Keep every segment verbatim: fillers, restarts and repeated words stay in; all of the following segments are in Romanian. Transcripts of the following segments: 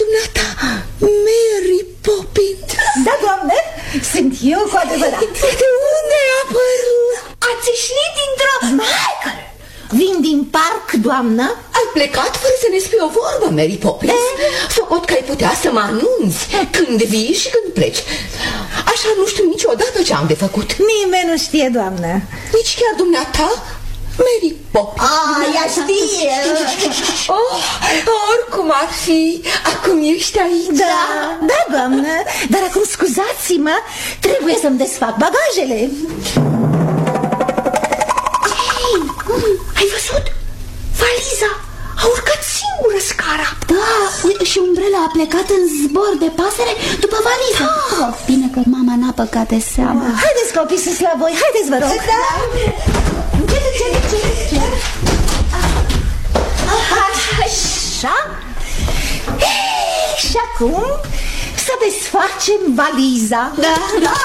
dumneata Mary Poppins? Da, doamnă, sunt eu cu adevărat. De unde ai apărut? Ați ieșit dintr-o... Michael! Vin din parc, doamnă. Ai plecat fără să ne spui o vorbă, Mary Poppins. Făcut că ai putea să mă anunți când vii și când pleci. Așa nu știu niciodată ce am de făcut. Nimeni nu știe, doamnă. Nici chiar dumneata, Mary Poppins. Ah, ea știe. Oh, oricum ar fi, acum ești aici. Da, da, doamnă. Dar acum scuzați-mă, trebuie să-mi desfac bagajele. Ai văzut? Valiza a urcat singură scara. Da, uite, și umbrela a plecat în zbor de pasăre după valiză. Oh, bine că mama n-a băgat de seamă. Haideți, copii, sus la voi, haideți, vă rog. Da. Ce, ce, ce, ce? Așa. Și acum să desfacem valiza. Da, da.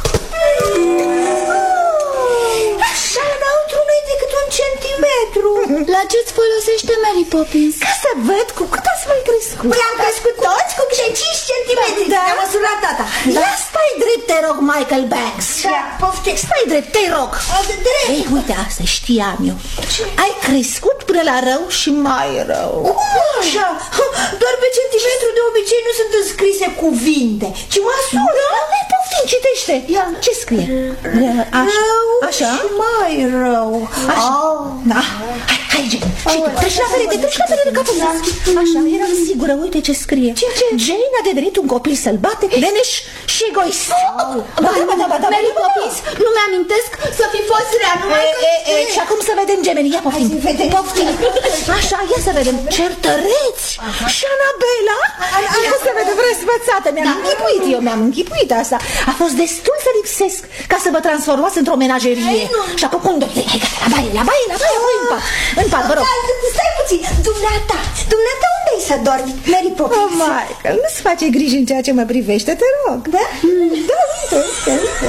Așa, înăuntru nu e decât un centimetru. La ce-ți folosește Mary Poppins? Ca să văd cu cât ați mai crescut. Păi am crescut toți cu câte cinci centimetri. Da. Ne-a măsurat tata. Da, stai drept, te rog, Michael Banks. Da, poftim. Stai drept, te rog. Drept. Ei, uite, asta știam eu. Ce? Ai crescut până la rău și mai rău. Cum așa? Doar pe centimetru de obicei nu sunt înscrise cuvinte, ci măsuri. Da, mai poftim, citește. Ia, ce scrie? Așa, așa? Și mai rău. Așa. Oh. Da. Hai, hai, Jane. Și tu, treci la perete, treci la perete capul. Așa, eram sigură, uite ce scrie. Ce, ce? Jane a devenit un copil sălbatic, leneș și egoist. Da, da, da, da, Mary Poppins, nu mi-amintesc să fi fost rea, numai că... Și acum să vedem gemenii, ia poftim. Poftim. Așa, ia să vedem. Certăreți. Și Anabela? Ia să vedem, răsfățată. Mi-am închipuit, eu mi-am închipuit asta. A fost destul să lipsesc ca să vă transformați într-o menagerie. Și acum unde? Hai, gata, la baie, la baie, la baie, apoi în pat. În pat, vă rog. Stai puțin, dumneata, dumneata unde ai să dormi, Mary Poppins? Oh, Michael, nu-ți face griji în ceea ce mă privește, te rog. Da? Da, uite, uite, uite.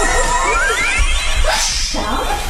Așa?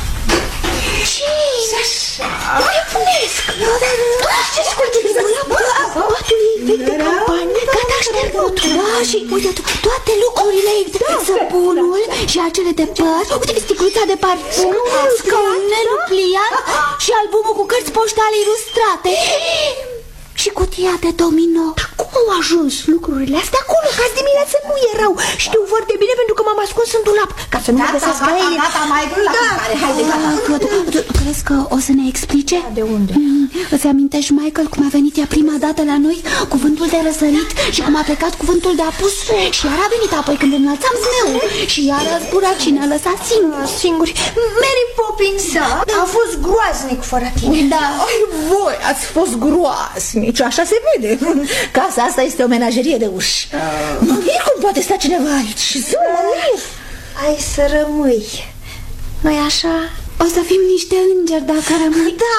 Ce? Așa? Nebunesc! Ce sculpturi? Patului vechi de campanie. Gata, ștergut. Da, și uite, toate lucrurile, săpunul și acele de păr, uite, sticluța de parfum, scaunelul pliant și albumul cu cărți poștale ilustrate și cutia de domino. Dar cum au ajuns lucrurile astea acolo? Că azi dimineață nu erau. Știu foarte bine pentru că m-am ascuns în dulap, ca să nu mă găsească ele. Gata, mai la care, haide, gata. Crezi că o să ne explice? De unde? Îți amintești, Michael, cum a venit ea prima dată la noi, cuvântul de răsărit și cum a plecat cuvântul de apus și iar a venit apoi când înălțam zmeul și iar a zburat și ne-a lăsat singuri. Singuri. Mary Poppins, da. A fost groaznic fără tine. Da. Ai, voi ați fost groaznici, așa se vede. Casa asta este o menagerie de uși. Nu e cum poate sta cineva aici. Zău, ai să rămâi. Nu-i așa? O să fim niște îngeri dacă rămâi. Da.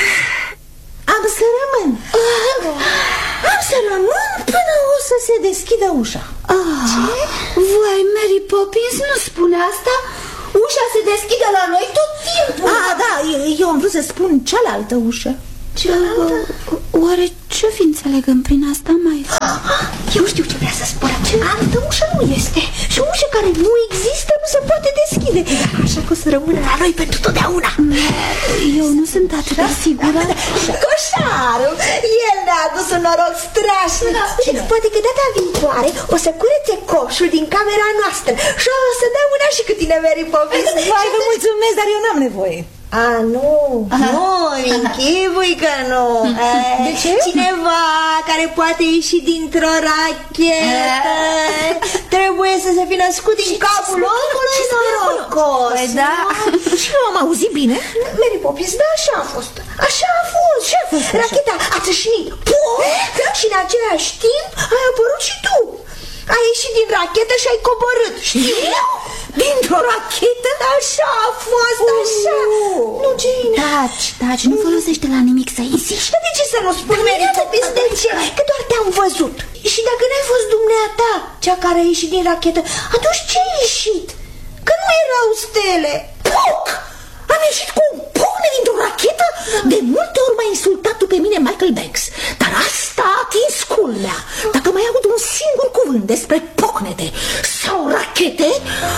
Am să rămân. Am să rămân până o să se deschidă ușa. Ce? Voi, Mary Poppins, nu spune asta? Ușa se deschide la noi tot timpul. Ah, da, eu, eu am vrut să spun cealaltă ușă. Cealaltă? Oare ce fi înțelegând prin asta, mai? Eu știu ce vrea să spună. Altă ușă nu este. Și o ușă care nu există nu se poate deschide. Așa că o să rămână la noi pentru totdeauna. Eu nu sunt atât de sigură. Coșarul, el ne-a adus un noroc strașnic. Și poate că data viitoare o să curețe coșul din camera noastră și o să dăm una și cu tine, Mary Poppins. Vai, vă mulțumesc, dar eu n-am nevoie. A, nu, Aha. nu, închipui că nu. De ce? Cineva care poate ieși dintr-o rachetă trebuie să se fi născut din capul omului norocos. Păi da. Și eu am auzit bine? Mary Poppins, da, așa a fost. Așa a fost. Ce a fost? Racheta a țâșnit. Și în același timp ai apărut și tu. Ai ieșit din rachetă și ai coborât. Știi? Dintr-o rachetă? Așa a fost, așa. Nu, Jane. Taci, taci, nu folosește la nimic să insiști. Dar de ce să nu spun, Mary Poppins, de ce? Că doar te-am văzut. Și dacă n-ai fost dumneata cea care a ieșit din rachetă, atunci ce ai ieșit? Că nu erau stele. Puc! Am ieșit cu un puc porne dintr-o rachetă? De multe ori m-a insultat tu pe mine Michael Banks, dar asta a atins culmea. Dacă mai aud un singur cuvânt despre pocnete sau rachete...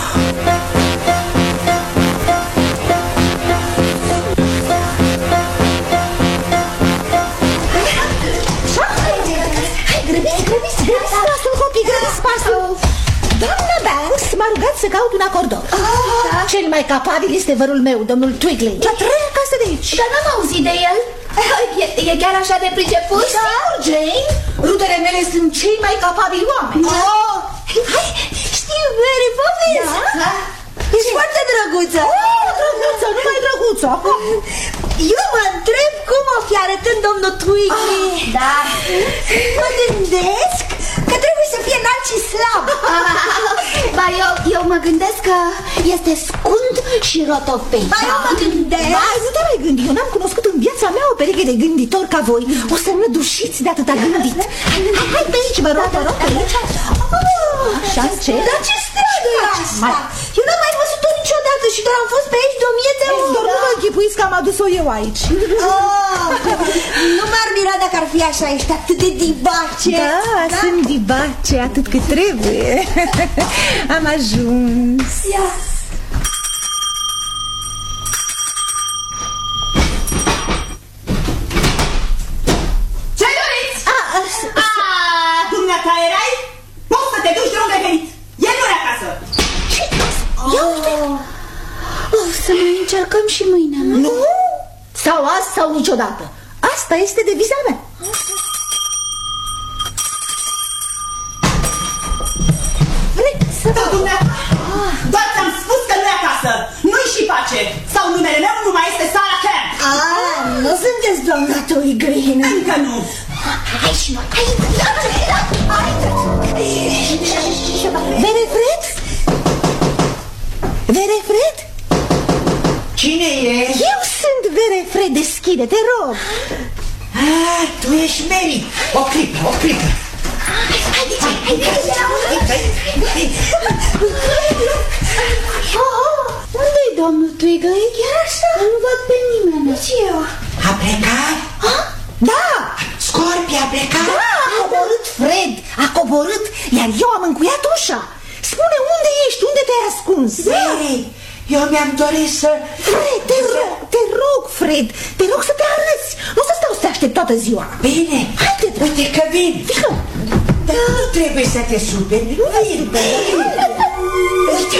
Hai, grăbiți, grăbiți, grăbiți pasul, copii, grăbiți pasul. Doamna Banks m-a rugat să caut un acordor. Ah, cel mai capabil este vărul meu, domnul Twigley. La trei acasă de aici. Dar n-am auzit de el. E, e chiar așa de priceput? Da, Jane, rudele mele sunt cei mai capabili oameni. Oh, hai, știu, Mary Poppins. Da? Ești foarte drăguță. Oh, drăguță, numai drăguță. Eu mă întreb cum o fi arătând domnul Twigley. Oh, da. Mă gândesc că trebuie să fie înalt și slab. Ba, eu, eu mă gândesc că este scund și rotopei. Ba, eu mă gândesc. Ba, nu te mai gândi, eu n-am cunoscut în viața mea o pereche de gânditori ca voi. O să nădușiți de atâta gândit. Hai, hai, hai pe aici, vă rog, vă rog, pe aici. Așa, ce? Dar ce stradă e asta? Eu n-am mai văzut-o niciodată și doar am fost pe aici de o mie de ori. Doar nu vă închipuiți că am adus-o eu aici. Oh, nu m-ar mira dacă ar fi așa, ești atât de dibace. Da, da, sunt dibace atât cât trebuie. Am ajuns. Ia. Ce doriți? Ah, Dumneata erai? Poți să te duci de unde venit. El nu e acasă. Ia uite! Oh, să mai încercăm și mâine, nu? Nu? Sau azi sau niciodată. Asta este deviza mea. Da, dumneata. Doar ți-am spus că nu e acasă. Nu-i și pace. Sau numele meu nu mai este Sarah Camp. Ah, nu sunteți doamna Twigley. Încă nu. Hai și noi, hai! Verefred? Verefred? Cine e? Eu sunt Verefred, deschide, te rog. Ah, tu ești Mary. O clipă, o clipă. Unde-i domnul Twigley? Chiar așa? Nu văd pe nimeni. Nici eu. A plecat? Da! Scorpia a plecat? Da, a coborât Fred, a coborât, iar eu am încuiat ușa. Spune, unde ești? Unde te-ai ascuns? Mary, eu mi-am dorit să... Fred, te rog, te rog, Fred, te rog să te arăți. Nu să stau să te aștept toată ziua. Bine, haide, uite că vin. Vino. Dar nu trebuie să te superi. Vin, Uite,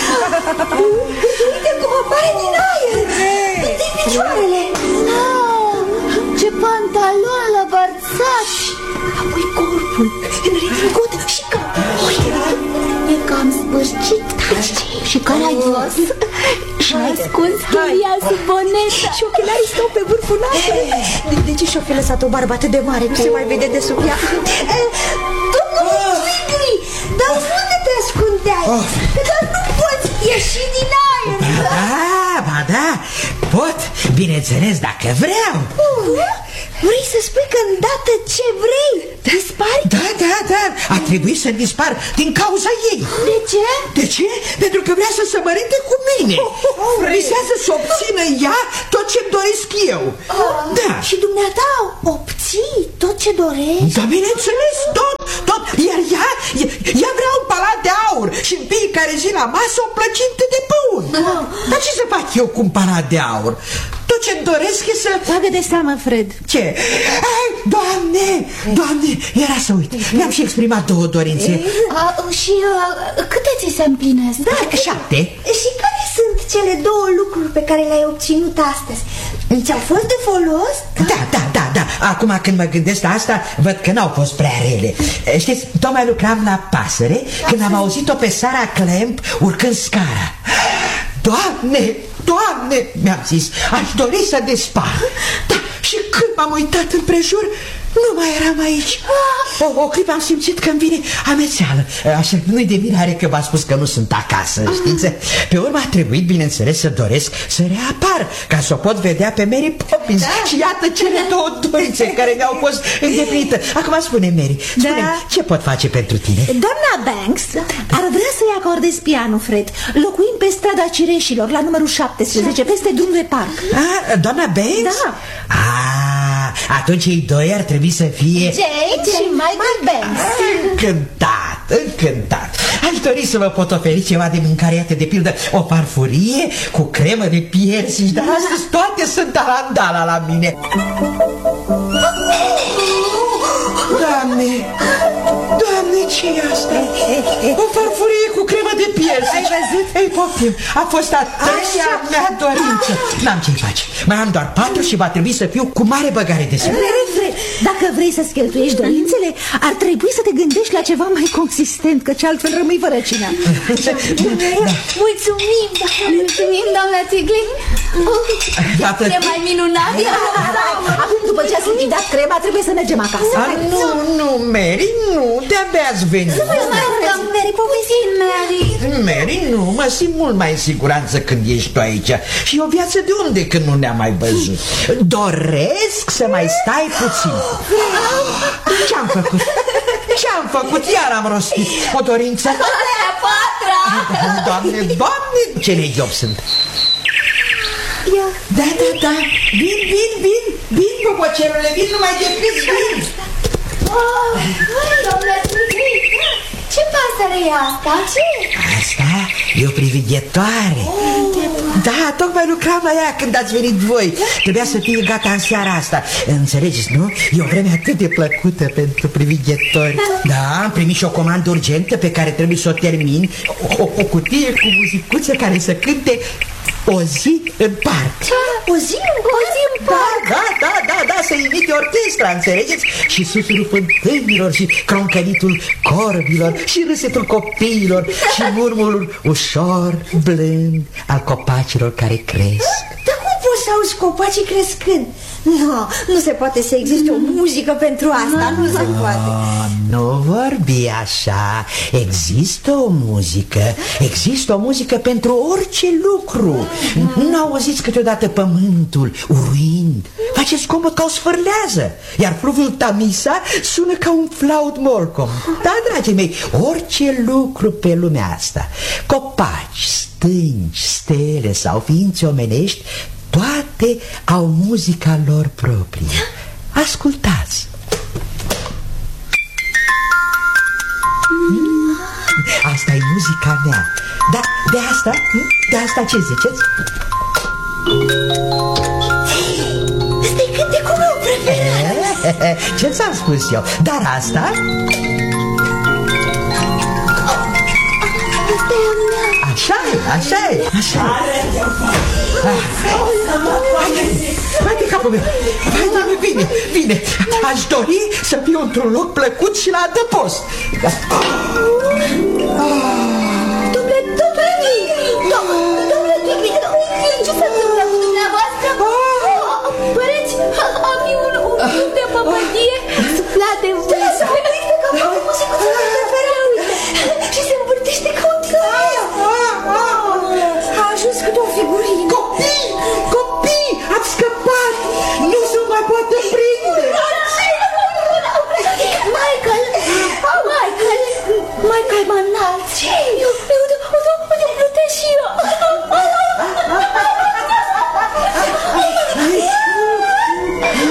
uite cum apare din aer. Uite picioarele. Ce pantaloni lăbărțași! Apoi corpul, înredingot și capul. E cam spârcit. Și care ai fost? Și-a ascuns cheia sub bonetă. Și ochelarii stau pe vârful nasului. De, de ce și-o fi lăsat o barbă atât de mare? Nu se mai vede de sub ea. Domnul Twigley, dar unde te ascundeai? Că doar nu poți ieși din aer. Da, ba da, pot, bineînțeles, dacă vreau. Vrei să spui că îndată ce vrei dispari? Da, da, da, a trebuit să dispar din cauza ei. De ce? De ce? Pentru că vrea să se mărinte cu mine. Visează să obțină ea tot ce-mi doresc eu. Da. Și dumneata obții tot ce dorești? Da, bineînțeles, tot, tot. Iar ea, ea vrea un palat de aur și în fiecare zi la masă o plăcinte de păun. Dar ce să fac eu cu un palat de aur? Tot ce-mi doresc e să... Bagă de seamă, Fred. Ce? Ai, Doamne, Doamne, era să uit. Mi-am și exprimat două dorințe. A, și a, câte ți se împlinesc? Da, șapte. Și care sunt cele două lucruri pe care le-ai obținut astăzi? Ți-au fost de folos? Da, da, da, da. Acum când mă gândesc la asta, văd că n-au fost prea rele. Știți, tocmai lucram la pasăre când am auzit-o pe Sarah Clamp urcând scara. Doamne, Doamne, mi-am zis, aș dori să dispar. Da, și când m-am uitat împrejur, Nu mai eram aici. O, o clipă am simțit că îmi vine amețeală. Așa, nu-i de mirare că v-a spus că nu sunt acasă, știți? Pe urmă a trebuit, bineînțeles, să doresc să reapar, ca să o pot vedea pe Mary Poppins. Da. Și iată cele două dorințe care mi-au fost îndeplinite. Acum spune, Mary, spune, da. Ce pot face pentru tine? Doamna Banks ar vrea să-i acordez pianul, Fred. Locuim pe strada Cireșilor, la numărul șaptesprezece, peste drumul de parc. Ah, doamna Banks? Da. Ah, atunci ei doi ar trebui să fie Jane și Michael Banks. Încântat, încântat. Aș dori să vă pot oferi ceva de mâncare, iată, de pildă o farfurie cu cremă de piersici, dar astăzi toate sunt arandala la mine. Doamne, Doamne, ce-i asta? O farfurie cu cremă de piersici. Ai văzut? Ei, poftim, a fost a treia mea dorință. N-am ce-i face, mai am doar patru și va trebui să fiu cu mare băgare de seamă. Dacă vrei să-ți cheltuiești dorințele, ar trebui să te gândești la ceva mai consistent, căci altfel rămâi fără cina. Da. Mulțumim, mulțumim, doamna Tigli. E mai minunat. Acum, după ce ați lichidat crema, trebuie să mergem acasă. A, nu, nu, Mary, nu, de-abia ați venit. Să vă mai rugăm, Mary, povestim, Mary. Mary, nu, mă simt mult mai în siguranță când ești tu aici. Și o viață de unde când nu ne-am mai văzut? Doresc să mai stai puțin. Ce-am făcut? Ce-am făcut? Iar am rostit o dorință. A patra! Doamne, doamne, ce negiob sunt. Da, da, da, vin, vin, vin, vin, popocerule, vin numai de plis, vin. Oh, doamna Tigli, ce pasăre e asta? Ce? Asta e o privighetoare. Da, tocmai lucram la ea când ați venit voi. Trebuia să fie gata în seara asta. Înțelegeți, nu? E o vreme atât de plăcută pentru privighetori. Da, am primit și o comandă urgentă pe care trebuie să o termin. O, o cutie cu muzicuță care să cânte O zi în parc. O zi în parc? O zi în parc? Da, da, da, da, să imite orchestra, înțelegeți? Și susurul fântânilor și croncănitul corbilor și râsetul copiilor și murmurul ușor, blând al copacilor care cresc. Dar cum poți să auzi copacii crescând? Nu, nu se poate să existe o muzică pentru asta, nu se poate. Oh, nu vorbi așa. Există o muzică, există o muzică pentru orice lucru. Nu auziți câteodată pământul uruind? Face zgomot ca o sfârlează, iar fluviul Tamisa sună ca un flaut molcom. Da, dragii mei, orice lucru pe lumea asta, copaci, stânci, stele sau ființe omenești, toate au muzica lor proprie. Ascultați. Asta e muzica mea. Da, de asta, de asta ce ziceți? Ăsta-i cântecul meu preferat. Ce ți-am spus eu? Dar asta? Așa e, așa e, așa e. Hai de capul meu, hai, bine, bine. Aș dori să fiu într-un loc plăcut și la adăpost. Domnule, domnule Tigli, domnule Tigli, ce se întâmplă cu dumneavoastră? Păreți a fi un fiu de păpădie